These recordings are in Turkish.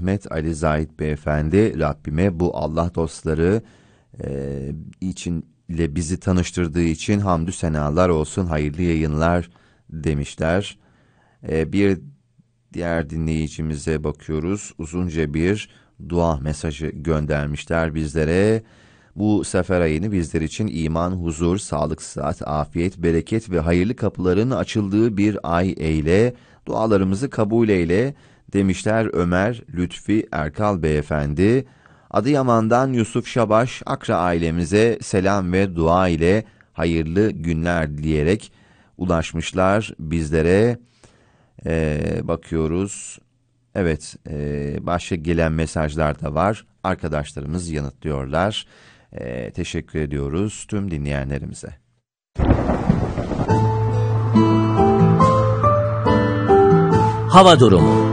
Ahmet Ali Zahit Beyefendi, Rabbime bu Allah dostları ile bizi tanıştırdığı için hamdü senalar olsun, hayırlı yayınlar demişler. Bir diğer dinleyicimize bakıyoruz. Uzunca bir dua mesajı göndermişler bizlere. Bu sefer ayını bizler için iman, huzur, sağlık, sıhhat, afiyet, bereket ve hayırlı kapıların açıldığı bir ay eyle, dualarımızı kabul eyle demişler Ömer Lütfi Erkal Beyefendi. Adıyaman'dan Yusuf Şabaş, Akra ailemize selam ve dua ile hayırlı günler dileyerek ulaşmışlar bizlere. Bakıyoruz. Evet, başka gelen mesajlar da var. Arkadaşlarımız yanıtlıyorlar. Teşekkür ediyoruz tüm dinleyenlerimize. Hava durumu.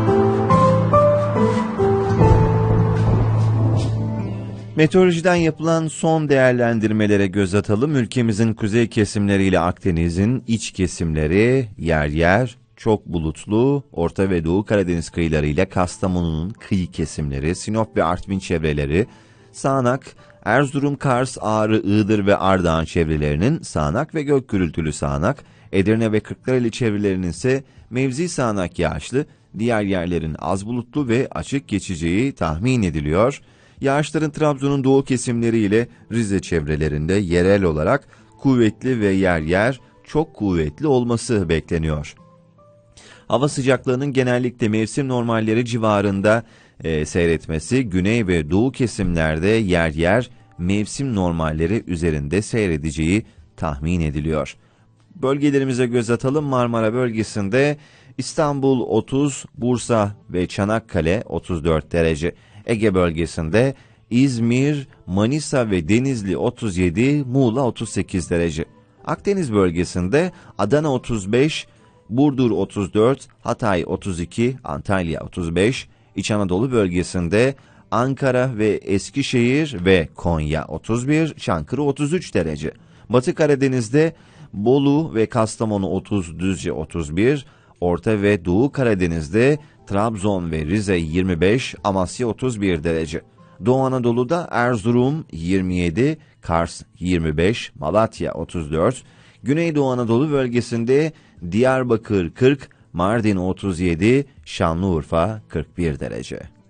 Meteorolojiden yapılan son değerlendirmelere göz atalım. Ülkemizin kuzey kesimleriyle Akdeniz'in iç kesimleri yer yer çok bulutlu, Orta ve Doğu Karadeniz kıyılarıyla Kastamonu'nun kıyı kesimleri, Sinop ve Artvin çevreleri, sağanak, Erzurum, Kars, Ağrı, Iğdır ve Ardahan çevrelerinin sağanak ve gök gürültülü sağanak, Edirne ve Kırklareli çevrelerinin ise mevzi sağanak yağışlı, diğer yerlerin az bulutlu ve açık geçeceği tahmin ediliyor. Yağışların Trabzon'un doğu kesimleri ile Rize çevrelerinde yerel olarak kuvvetli ve yer yer çok kuvvetli olması bekleniyor. Hava sıcaklığının genellikle mevsim normalleri civarında seyretmesi, güney ve doğu kesimlerde yer yer mevsim normalleri üzerinde seyredeceği tahmin ediliyor. Bölgelerimize göz atalım. Marmara bölgesinde İstanbul 30, Bursa ve Çanakkale 34 derece. Ege bölgesinde İzmir, Manisa ve Denizli 37, Muğla 38 derece. Akdeniz bölgesinde Adana 35, Burdur 34, Hatay 32, Antalya 35, İç Anadolu bölgesinde Ankara ve Eskişehir ve Konya 31, Çankırı 33 derece. Batı Karadeniz'de Bolu ve Kastamonu 30, Düzce 31, Orta ve Doğu Karadeniz'de Trabzon ve Rize 25, Amasya 31 derece. Doğu Anadolu'da Erzurum 27, Kars 25, Malatya 34, Güneydoğu Anadolu bölgesinde Diyarbakır 40, Mardin 37, Şanlıurfa 41 derece.